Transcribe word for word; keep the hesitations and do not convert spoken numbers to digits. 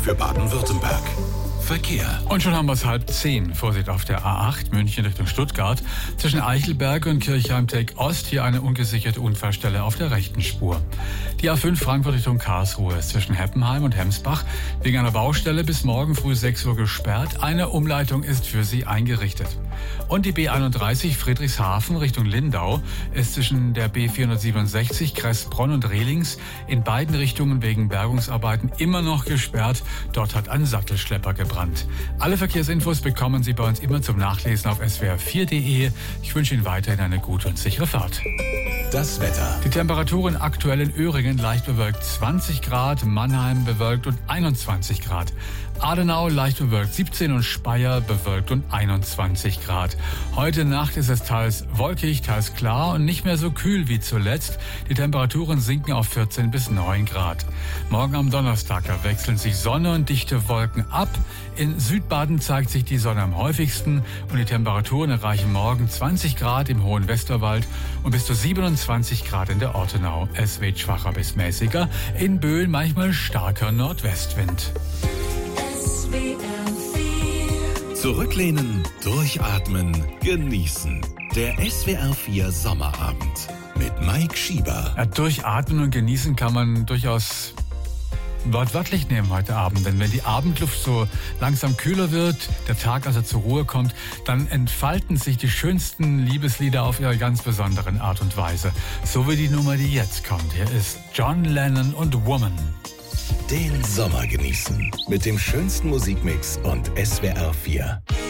für Baden-Württemberg. Verkehr. Und schon haben wir es halb zehn. Vorsicht auf der A acht, München Richtung Stuttgart. Zwischen Eichelberg und Kirchheim-Teck Ost hier eine ungesicherte Unfallstelle auf der rechten Spur. Die A fünf Frankfurt Richtung Karlsruhe ist zwischen Heppenheim und Hemsbach wegen einer Baustelle bis morgen früh sechs Uhr gesperrt. Eine Umleitung ist für Sie eingerichtet. Und die B einunddreißig Friedrichshafen Richtung Lindau ist zwischen der B vierhundertsiebenundsechzig Kressbronn und Rehlings in beiden Richtungen wegen Bergungsarbeiten immer noch gesperrt. Dort hat ein Sattelschlepper gebrannt. Alle Verkehrsinfos bekommen Sie bei uns immer zum Nachlesen auf s w r vier punkt d e. Ich wünsche Ihnen weiterhin eine gute und sichere Fahrt. Das Wetter. Die Temperaturen aktuell in Öhringen leicht bewölkt zwanzig Grad, Mannheim bewölkt und einundzwanzig Grad. Adenau leicht bewölkt siebzehn und Speyer bewölkt und einundzwanzig Grad. Heute Nacht ist es teils wolkig, teils klar und nicht mehr so kühl wie zuletzt. Die Temperaturen sinken auf vierzehn bis neun Grad. Morgen am Donnerstag wechseln sich Sonne und dichte Wolken ab. In Südbaden zeigt sich die Sonne am häufigsten und die Temperaturen erreichen morgen zwanzig Grad im hohen Westerwald und bis zu siebenundzwanzig Grad in der Ortenau. Es weht schwacher bis mäßiger, in Böen manchmal starker Nordwestwind. Zurücklehnen, durchatmen, genießen. Der S W R vier Sommerabend mit Mike Schieber. Ja, durchatmen und genießen kann man durchaus wortwörtlich nehmen heute Abend. Denn wenn die Abendluft so langsam kühler wird, der Tag also zur Ruhe kommt, dann entfalten sich die schönsten Liebeslieder auf ihre ganz besonderen Art und Weise. So wie die Nummer, die jetzt kommt. Hier ist John Lennon und Woman. Den Sommer genießen mit dem schönsten Musikmix und S W R vier.